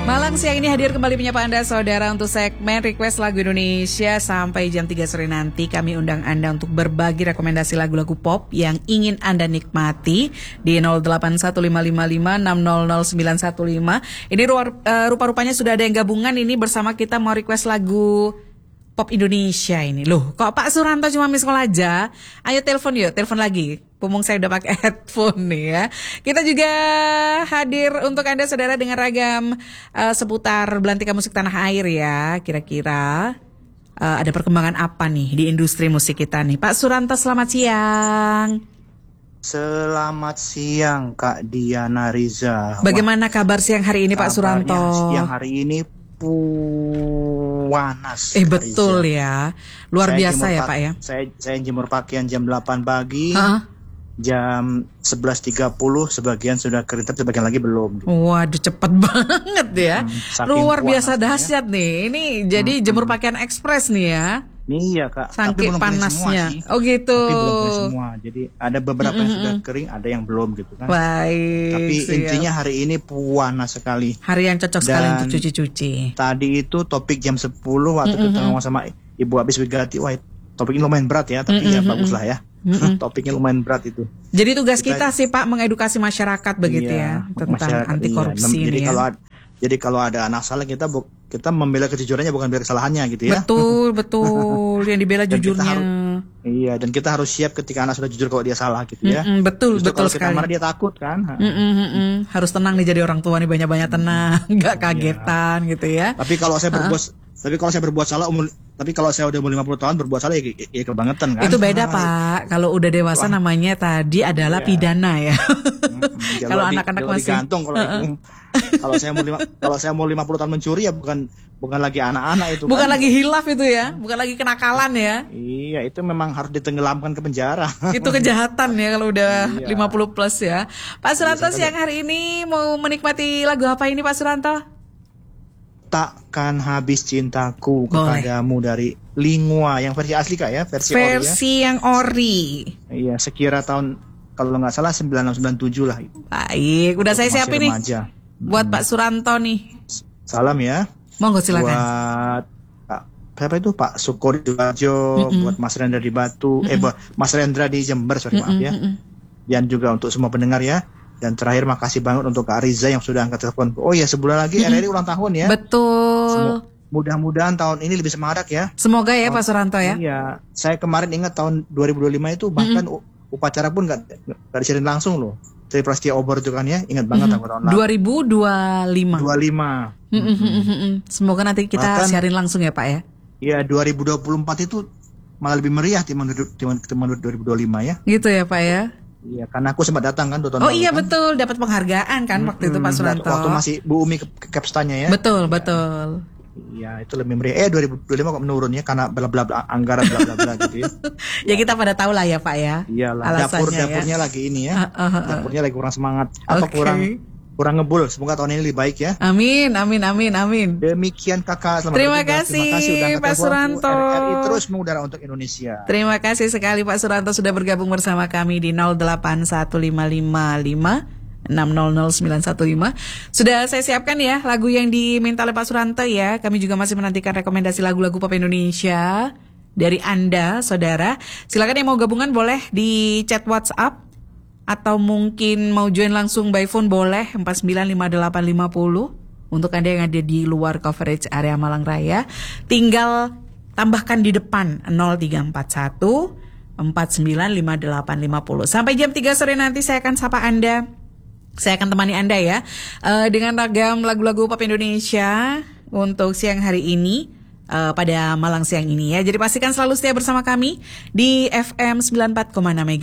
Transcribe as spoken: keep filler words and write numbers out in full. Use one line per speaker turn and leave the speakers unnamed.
Malang siang ini hadir kembali menyapa Anda saudara untuk segmen Request Lagu Indonesia. Sampai jam tiga sore nanti kami undang Anda untuk berbagi rekomendasi lagu-lagu pop yang ingin Anda nikmati di nol delapan satu lima lima lima enam nol nol sembilan satu lima. Ini uh, rupa-rupanya sudah ada yang gabungan ini bersama kita mau request lagu pop Indonesia ini. Loh, kok Pak Suranto cuma miss call aja? Ayo telepon yuk, telepon lagi. Pumung saya udah pakai headphone nih ya. Kita juga hadir untuk Anda saudara dengan ragam uh, seputar belantika musik tanah air ya. Kira-kira uh, ada perkembangan apa nih di industri musik kita nih. Pak Suranto, selamat siang.
Selamat siang Kak Diana Riza.
Bagaimana kabar siang hari ini Pak Suranto?
Siang hari ini panas.
Eh betul ya. Luar saya biasa ya Pak ya.
Saya saya jemur pakaian jam delapan pagi.
Ha-ha.
Jam sebelas tiga puluh sebagian sudah kering, tapi sebagian lagi belum.
Waduh, cepet banget ya. Hmm, Luar biasa dahsyat ya. nih. Ini jadi hmm, jemur pakaian ekspres nih ya.
Iya Kak.
Saking panasnya. Oh gitu.
Tapi belum semua. Jadi ada beberapa mm-hmm. yang sudah kering, ada yang belum gitu kan.
Baik.
Tapi
siap.
Intinya hari ini panas sekali.
Hari yang cocok Dan sekali untuk cuci-cuci.
Tadi itu topik jam sepuluh waktu mm-hmm. kita ngomong sama Ibu Abis Wigati. Wah, topiknya lumayan berat ya, tapi mm-hmm. ya baguslah ya. Mm-hmm. Topiknya lumayan berat itu.
Jadi tugas kita, kita sih Pak mengedukasi masyarakat begitu
iya,
ya tentang anti korupsi
iya. Jadi
ya.
kalau ada, jadi kalau ada anak salah kita kita membela kejujurannya bukan membela kesalahannya gitu ya.
Betul betul yang dibela jujurnya.
Harus, iya dan kita harus siap ketika anak sudah jujur kalau dia salah gitu ya.
Mm-mm, betul
Justru
betul
kalau
sekali.
Kita marah dia takut kan.
Mm-mm, harus tenang nih jadi orang tua nih banyak-banyak tenang, nggak kagetan iya. gitu ya.
Tapi kalau saya berbuat Tapi kalau saya berbuat salah umur, tapi kalau saya udah umur lima puluh tahun berbuat salah ya, ya, ya kebangetan kan.
Itu beda Pak. Kalau udah dewasa Wah. namanya tadi adalah ya. pidana ya.
Hmm, kalau anak-anak masih digantung kalau uh-uh. kalau saya mau lima, kalau saya mau lima puluh tahun mencuri ya bukan bukan lagi anak-anak itu.
Bukan
kan.
lagi hilaf itu ya, bukan lagi kenakalan ya.
Iya, itu memang harus ditenggelamkan ke penjara.
Itu kejahatan ya kalau udah iya. lima puluh plus ya. Pak Suranto siang hari ini mau menikmati lagu apa ini Pak Suranto?
Takkan habis cintaku Boleh. kepadamu dari Lingua yang versi asli Kak ya, versi,
versi ori ya. yang ori.
Iya, sekira tahun kalau nggak salah sembilan puluh enam sembilan puluh tujuh lah.
Baik, udah saya siapin nih. Buat hmm. Pak Suranto nih.
Salam ya.
Monggo silakan.
Buat Pak siapa itu Pak Sukori di Bajo, mm-mm. buat Mas Rendra di Batu, mm-mm. eh buat Mas Rendra di Jember, sorry mm-mm. maaf ya. Dan juga untuk semua pendengar ya. Dan terakhir makasih banget untuk Kak Riza yang sudah angkat telepon. Oh iya sebulan lagi mm-hmm. R R I ulang tahun ya.
Betul.
Semu- mudah-mudahan tahun ini lebih semarak ya.
Semoga ya oh, Pak Suranto ya.
Iya. Saya kemarin ingat tahun dua ribu dua puluh lima itu bahkan mm-hmm. upacara pun gak, gak disiarin langsung loh. Dari Prasetya Obor itu kan ya. Ingat banget mm-hmm. tahun lalu.
dua ribu dua puluh lima.
dua puluh lima.
Mm-hmm. Mm-hmm. Semoga nanti kita bahkan, siarin langsung ya Pak ya.
Iya dua ribu dua puluh empat itu malah lebih meriah timbang dua ribu dua puluh lima ya.
Gitu ya Pak ya.
Iya, karena aku sempat datang kan dua tahun
Oh
lalu,
iya
kan?
Betul, dapat penghargaan kan hmm, waktu itu Pak Suranto.
Waktu masih Bu Umi ke Capstanya ya.
Betul,
ya.
betul.
Iya, itu lebih meriah. Eh dua ribu dua puluh lima kok menurun ya karena bla bla bla anggaran bla bla bla gitu ya.
Ya kita pada tahu lah ya Pak ya.
Iyalah, dapur dapurnya ya. lagi ini ya. Uh, uh, uh. Dapurnya lagi kurang semangat atau okay. kurang kurang ngebul. Semoga tahun ini lebih baik ya.
Amin, amin, amin, amin.
Demikian Kakak. Selamat
Terima kasih, Terima kasih Pak Suranto.
R R I terus mengudara untuk Indonesia.
Terima kasih sekali Pak Suranto sudah bergabung bersama kami di nol delapan satu lima lima lima enam nol nol sembilan satu lima. Sudah saya siapkan ya lagu yang diminta oleh Pak Suranto ya. Kami juga masih menantikan rekomendasi lagu-lagu pop Indonesia dari Anda, saudara. Silakan yang mau gabungan boleh di chat WhatsApp. Atau mungkin mau join langsung by phone boleh empat sembilan lima delapan lima nol. Untuk Anda yang ada di luar coverage area Malang Raya, tinggal tambahkan di depan nol tiga empat satu empat sembilan lima delapan lima nol. Sampai jam tiga sore nanti saya akan sapa Anda. Saya akan temani Anda ya uh, dengan ragam lagu-lagu pop Indonesia untuk siang hari ini. Uh, pada Malang siang ini ya. Jadi pastikan selalu setia bersama kami di F M sembilan puluh empat koma enam